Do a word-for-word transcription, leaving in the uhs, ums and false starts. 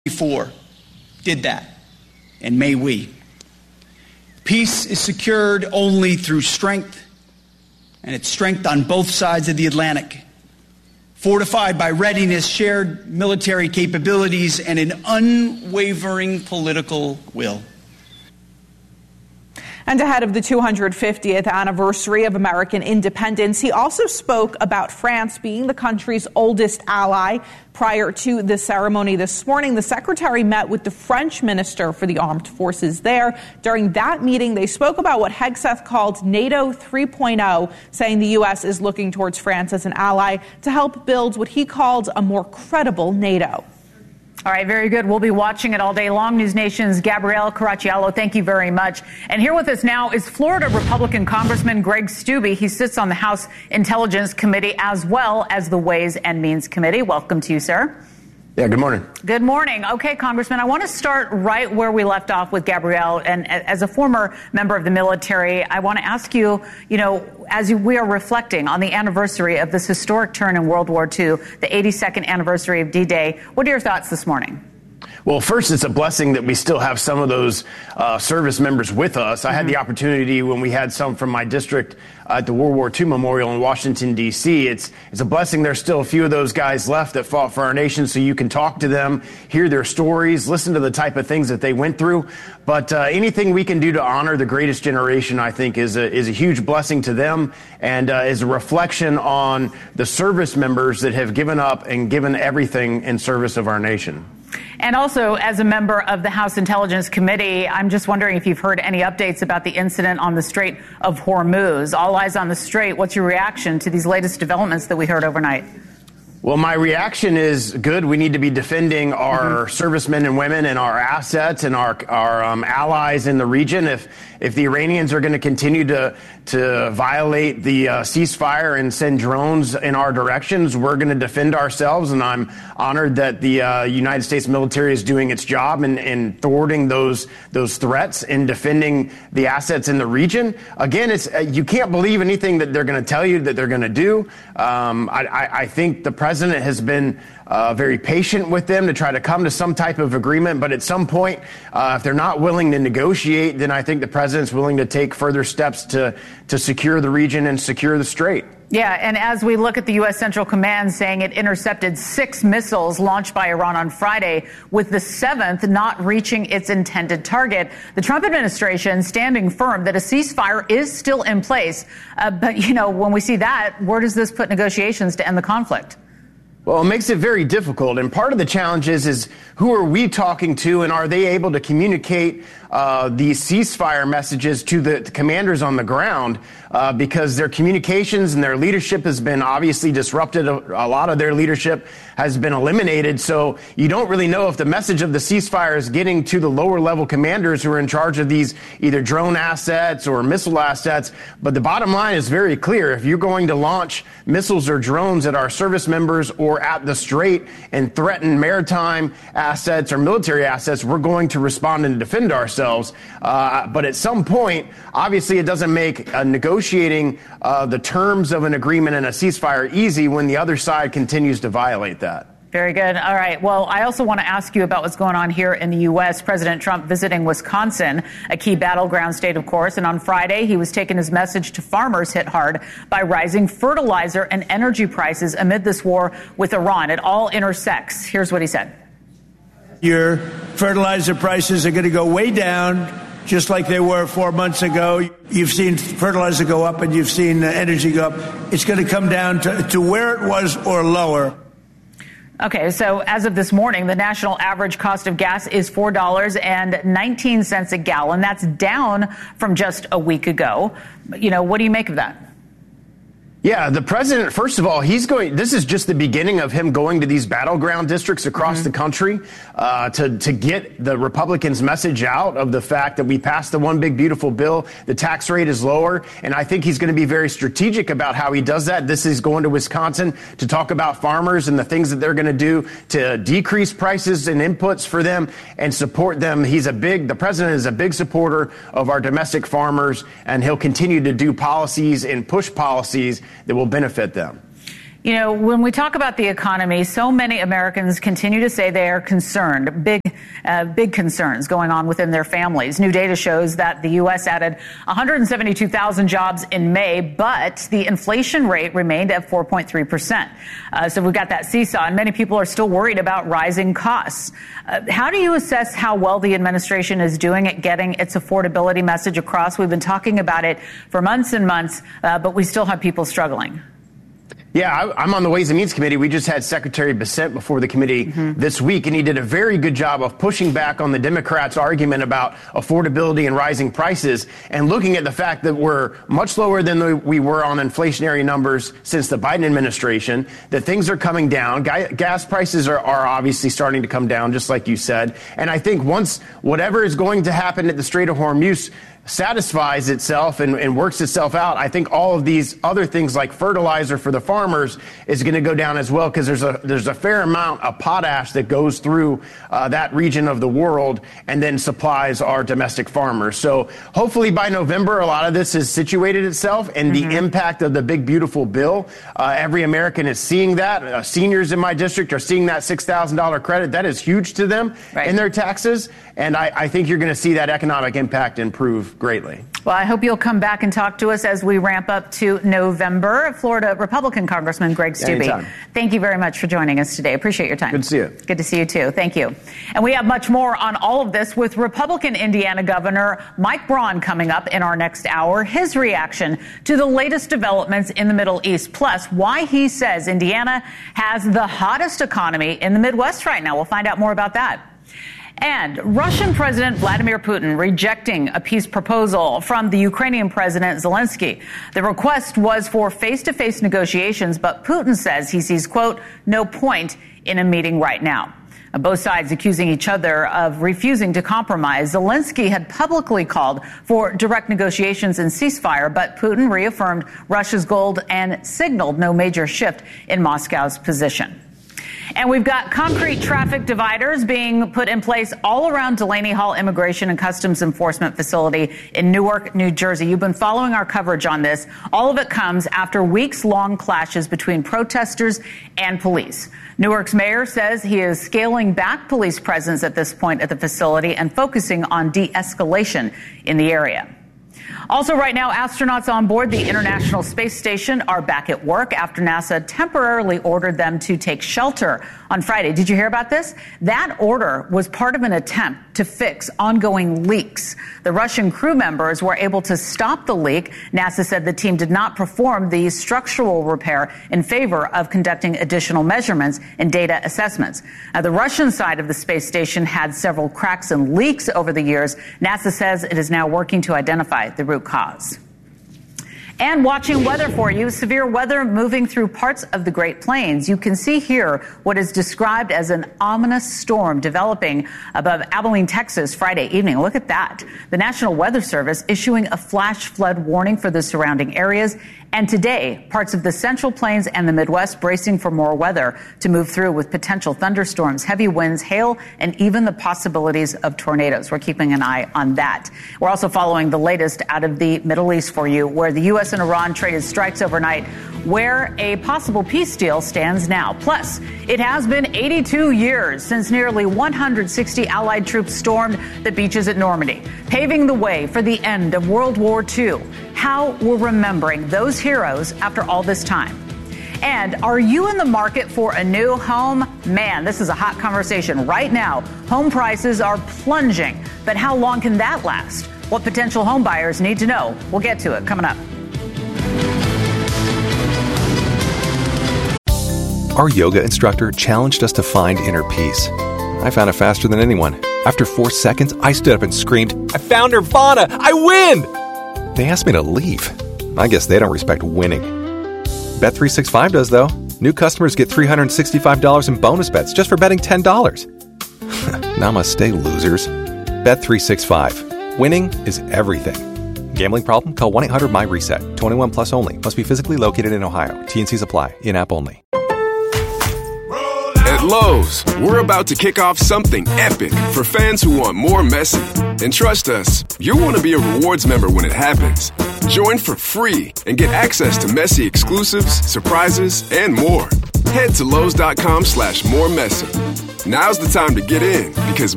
before did that, and may we. Peace is secured only through strength, and it's strength on both sides of the Atlantic, fortified by readiness, shared military capabilities, and an unwavering political will. And ahead of the two hundred fiftieth anniversary of American independence, he also spoke about France being the country's oldest ally. Prior to the ceremony this morning, the secretary met with the French minister for the armed forces there. During that meeting, they spoke about what Hegseth called NATO three point oh, saying the U S is looking towards France as an ally to help build what he called a more credible NATO. All right, very good. We'll be watching it all day long. News Nation's Gabrielle Caracciolo, thank you very much. And here with us now is Florida Republican Congressman Greg Steube. He sits on the House Intelligence Committee as well as the Ways and Means Committee. Welcome to you, sir. Yeah, good morning. Good morning. Okay, Congressman, I want to start right where we left off with Gabrielle. And as a former member of the military, I want to ask you, you know, as we are reflecting on the anniversary of this historic turn in World War Two, the eighty-second anniversary of D-Day, what are your thoughts this morning? Well, first, it's a blessing that we still have some of those uh, service members with us. I mm-hmm. had the opportunity when we had some from my district uh, at the World War Two Memorial in Washington, D C It's it's a blessing there's still a few of those guys left that fought for our nation, so you can talk to them, hear their stories, listen to the type of things that they went through. But uh, anything we can do to honor the greatest generation, I think, is a, is a huge blessing to them and uh, is a reflection on the service members that have given up and given everything in service of our nation. And also, as a member of the House Intelligence Committee, I'm just wondering if you've heard any updates about the incident on the Strait of Hormuz. All eyes on the Strait. What's your reaction to these latest developments that we heard overnight? Well, my reaction is good. We need to be defending our mm-hmm. servicemen and women and our assets and our our um, allies in the region. If if the Iranians are going to continue to to violate the uh, ceasefire and send drones in our directions, we're going to defend ourselves. And I'm honored that the uh, United States military is doing its job in, in thwarting those those threats and defending the assets in the region. Again, it's uh, you can't believe anything that they're going to tell you that they're going to do. Um, I, I, I think the president The president has been uh, very patient with them to try to come to some type of agreement. But at some point, uh, if they're not willing to negotiate, then I think the president's willing to take further steps to to secure the region and secure the strait. Yeah, and as we look at the U S. Central Command saying it intercepted six missiles launched by Iran on Friday, with the seventh not reaching its intended target, the Trump administration standing firm that a ceasefire is still in place. Uh, but, you know, when we see that, where does this put negotiations to end the conflict? Well, it makes it very difficult. And part of the challenge is, is who are we talking to, and are they able to communicate uh, these ceasefire messages to the to commanders on the ground? Uh, because their communications and their leadership has been obviously disrupted. A, a lot of their leadership has been eliminated. So you don't really know if the message of the ceasefire is getting to the lower level commanders who are in charge of these either drone assets or missile assets. But the bottom line is very clear. If you're going to launch missiles or drones at our service members or at the Strait and threaten maritime assets or military assets, we're going to respond and defend ourselves. Uh, but at some point, obviously, it doesn't make a negotiation Negotiating uh, the terms of an agreement and a ceasefire easy when the other side continues to violate that. Very good. All right. Well, I also want to ask you about what's going on here in the U S. President Trump visiting Wisconsin, a key battleground state, of course. And on Friday, he was taking his message to farmers hit hard by rising fertilizer and energy prices amid this war with Iran. It all intersects. Here's what he said. Your fertilizer prices are going to go way down, just like they were four months ago. You've seen fertilizer go up and you've seen energy go up. It's going to come down to, to where it was or lower. Okay, so as of this morning, the national average cost of gas is four dollars and nineteen cents a gallon. That's down from just a week ago. You know, what do you make of that? Yeah, the president, first of all, he's going, this is just the beginning of him going to these battleground districts across mm-hmm. the country uh, to, to get the Republicans' message out of the fact that we passed the one big beautiful bill. The tax rate is lower. And I think he's going to be very strategic about how he does that. This is going to Wisconsin to talk about farmers and the things that they're going to do to decrease prices and inputs for them and support them. He's a big, the president is a big supporter of our domestic farmers, and he'll continue to do policies and push policies that will benefit them. You know, when we talk about the economy, so many Americans continue to say they are concerned, big, uh, big concerns going on within their families. New data shows that the U S added one hundred seventy-two thousand jobs in May, but the inflation rate remained at four point three percent. Uh, so we've got that seesaw, and many people are still worried about rising costs. Uh, how do you assess how well the administration is doing at getting its affordability message across? We've been talking about it for months and months, uh, but we still have people struggling. Yeah, I, I'm on the Ways and Means Committee. We just had Secretary Bissett before the committee mm-hmm. this week, and he did a very good job of pushing back on the Democrats' argument about affordability and rising prices and looking at the fact that we're much lower than we were on inflationary numbers since the Biden administration, that things are coming down. Gas prices are, are obviously starting to come down, just like you said. And I think once whatever is going to happen at the Strait of Hormuz satisfies itself and, and works itself out, I think all of these other things like fertilizer for the farmers is going to go down as well, because there's a there's a fair amount of potash that goes through uh, that region of the world and then supplies our domestic farmers. So hopefully by November, a lot of this has situated itself, and mm-hmm. the impact of the big, beautiful bill, uh, every American is seeing that. Uh, seniors in my district are seeing that six thousand dollars credit. That is huge to them right. in their taxes. And I, I think you're going to see that economic impact improve greatly. Well, I hope you'll come back and talk to us as we ramp up to November. Florida Republican Congressman Greg Steube. Anytime. Thank you very much for joining us today. Appreciate your time. Good to see you. Good to see you, too. Thank you. And we have much more on all of this with Republican Indiana Governor Mike Braun coming up in our next hour. His reaction to the latest developments in the Middle East, plus why he says Indiana has the hottest economy in the Midwest right now. We'll find out more about that. And Russian President Vladimir Putin rejecting a peace proposal from the Ukrainian President Zelensky. The request was for face-to-face negotiations, but Putin says he sees, quote, no point in a meeting right now. Both sides accusing each other of refusing to compromise. Zelensky had publicly called for direct negotiations and ceasefire, but Putin reaffirmed Russia's goal and signaled no major shift in Moscow's position. And we've got concrete traffic dividers being put in place all around Delaney Hall Immigration and Customs Enforcement Facility in Newark, New Jersey. You've been following our coverage on this. All of it comes after weeks-long clashes between protesters and police. Newark's mayor says he is scaling back police presence at this point at the facility and focusing on de-escalation in the area. Also right now, astronauts on board the International Space Station are back at work after NASA temporarily ordered them to take shelter on Friday. Did you hear about this? That order was part of an attempt to fix ongoing leaks. The Russian crew members were able to stop the leak. NASA said the team did not perform the structural repair in favor of conducting additional measurements and data assessments. Now, the Russian side of the space station had several cracks and leaks over the years. NASA says it is now working to identify the root cause. And watching weather for you, severe weather moving through parts of the Great Plains. You can see here what is described as an ominous storm developing above Abilene, Texas, Friday evening. Look at that. The National Weather Service issuing a flash flood warning for the surrounding areas. And today, parts of the Central Plains and the Midwest bracing for more weather to move through with potential thunderstorms, heavy winds, hail, and even the possibilities of tornadoes. We're keeping an eye on that. We're also following the latest out of the Middle East for you, where the U S and Iran traded strikes overnight, where a possible peace deal stands now. Plus, it has been eighty-two years since nearly one hundred sixty Allied troops stormed the beaches at Normandy, paving the way for the end of World War Two. How we're remembering those heroes after all this time. And are you in the market for a new home? Man, this is a hot conversation right now. Home prices are plunging, but how long can that last? What potential home buyers need to know? We'll get to it coming up. Our yoga instructor challenged us to find inner peace. I found it faster than anyone. After four seconds, I stood up and screamed, "I found Nirvana! I win!" They asked me to leave. I guess they don't respect winning. Bet three sixty-five does, though. New customers get three hundred sixty-five dollars in bonus bets just for betting ten dollars. Namaste, losers. Bet three sixty-five. Winning is everything. Gambling problem? Call one eight hundred my reset. twenty-one plus only. Must be physically located in Ohio. T and C's apply. In-app only. At At Lowe's, we're about to kick off something epic for fans who want more Messi. And trust us, you'll want to be a rewards member when it happens. Join for free and get access to Messi exclusives, surprises, and more. Head to Lowe's.com slash more Messi. Now's the time to get in because